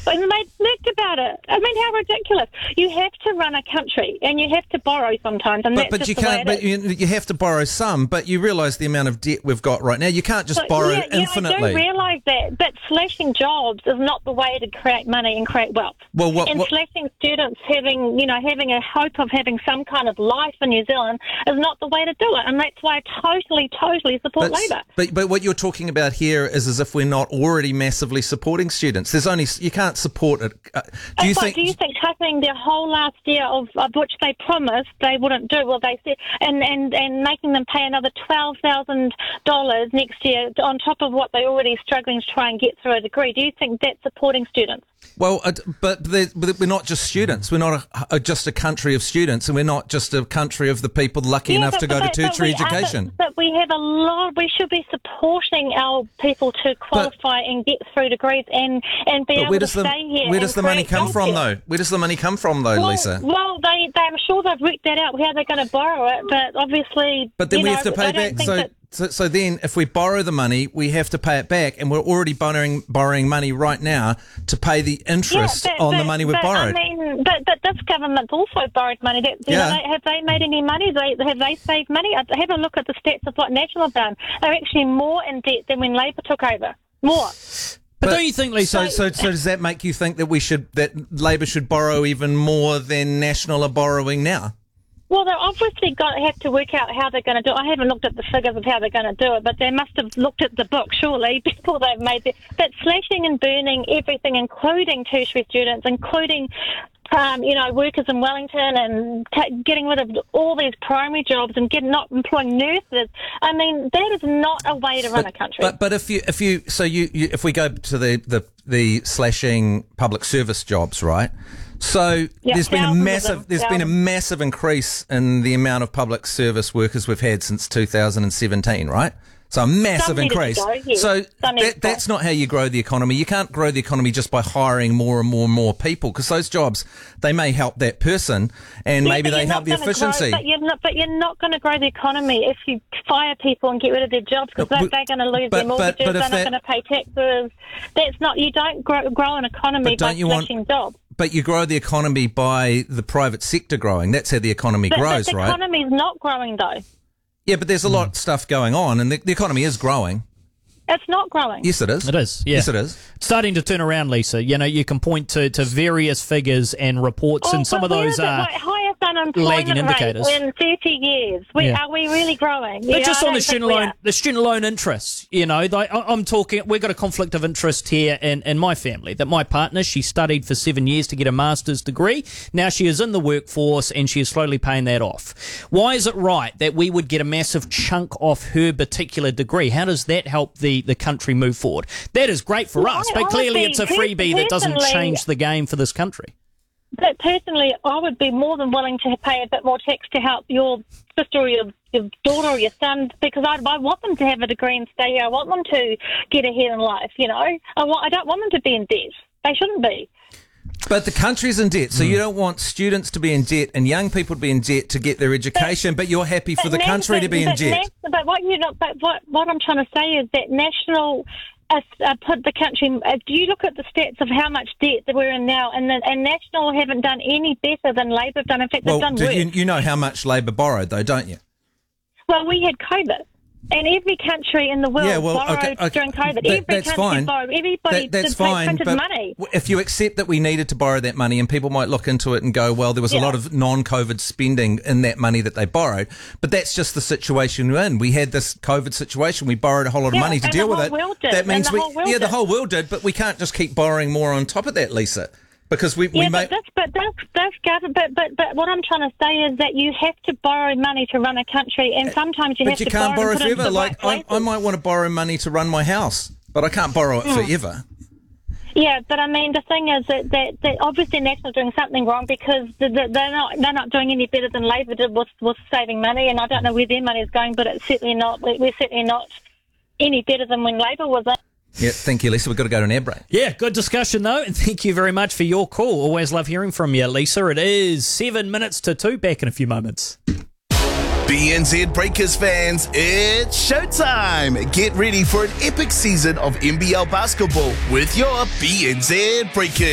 And they think about it. I mean, how ridiculous. You have to run a country and you have to borrow sometimes. And but you can't. But you have to borrow some. But you realise the amount of debt we've got right now. You can't just borrow infinitely. I do realise that. But slashing jobs is not the way to create money and create wealth. Well, slashing students having a hope of having some kind of life in New Zealand is not the way to do it. And that's why I totally support Labour. But what you're talking about here is as if we're not already massively supporting students. You can't support it. Do you think cutting their whole last year of which they promised they wouldn't do? Well, they said, and making them pay another $12,000 next year on top of what they're already struggling to try and get through a degree. Do you think that's supporting students? Well, but we're not just students. We're not just a country of students, and we're not just a country of the people lucky enough to go to tertiary education. But we have a lot. We should be supporting our people to qualify and get through degrees and be able to stay here. Where does the money come from, though? Where does the money come from, though, Lisa? Well, I'm sure they've worked that out, how they're going to borrow it, but obviously... But then we have to pay back, So then, if we borrow the money, we have to pay it back, and we're already borrowing money right now to pay the interest on the money we've borrowed. I mean, but this government's also borrowed money. Have they made any money? Have they saved money? Have a look at the stats of what National have done. They're actually more in debt than when Labour took over. More. But don't you think, Lisa? So does that make you think that Labour should borrow even more than National are borrowing now? Well, they're obviously have to work out how they're going to do it. I haven't looked at the figures of how they're going to do it, but they must have looked at the book, surely, before they've made it. But slashing and burning everything, including tertiary students, including workers in Wellington, and getting rid of all these primary jobs and not employing nurses. I mean, that is not a way to run a country. But if we go to the slashing public service jobs, right? So there's been a massive increase in the amount of public service workers we've had since 2017, right? So a massive increase. So that's not how you grow the economy. You can't grow the economy just by hiring more and more people, because those jobs, they may help that person and maybe they help the efficiency. But you're not going to grow the economy if you fire people and get rid of their jobs, because they're going to lose their mortgages, they're not going to pay taxes. You don't grow an economy by slashing jobs. But you grow the economy by the private sector growing. That's how the economy grows, right? The economy's not growing, though. Yeah, but there's a lot of stuff going on, and the economy is growing. It's not growing. Yes, it is. It is, yeah. Yes, it is. It's starting to turn around, Lisa. You can point to various figures and reports, and some of those are highest unemployment indicators rate in 30 years. Are we really growing? But just on the student loan interests, I'm talking, we've got a conflict of interest here in my family, that my partner, she studied for 7 years to get a master's degree. Now she is in the workforce and she is slowly paying that off. Why is it right that we would get a massive chunk off her particular degree? How does that help the country move forward? That is great for us, but clearly it's a freebie that doesn't change the game for this country. But personally, I would be more than willing to pay a bit more tax to help your sister or your daughter or your son, because I want them to have a degree and stay here. I want them to get ahead in life, I don't want them to be in debt. They shouldn't be. But the country's in debt, so you don't want students to be in debt and young people to be in debt to get their education, but you're happy for the country to be in debt. But what I'm trying to say is that National put the country. Do you look at the stats of how much debt that we're in now, and National haven't done any better than Labor have done. In fact, they've done worse. You know how much Labor borrowed, though, don't you? Well, we had COVID. And every country in the world borrowed during COVID. Every country borrowed. Everybody printed money. If you accept that we needed to borrow that money, and people might look into it and go, well, there was a lot of non-COVID spending in that money that they borrowed, but that's just the situation we're in. We had this COVID situation. We borrowed a whole lot of money to deal with it. That means the whole world did, but we can't just keep borrowing more on top of that, Lisa. Because we may... But what I'm trying to say is that you have to borrow money to run a country, and sometimes you have to borrow. But you can't borrow forever. Like I might want to borrow money to run my house, but I can't borrow it forever. Yeah, but I mean the thing is that obviously National's doing something wrong, because they're not doing any better than Labor did with saving money, and I don't know where their money is going, but it's certainly not. We're certainly not any better than when Labor was in. Yeah, thank you, Lisa. We've got to go to an air break. Yeah, good discussion, though, and thank you very much for your call. Always love hearing from you, Lisa. It is 7 minutes to 2. Back in a few moments. BNZ Breakers fans, it's showtime! Get ready for an epic season of NBL basketball with your BNZ Breakers.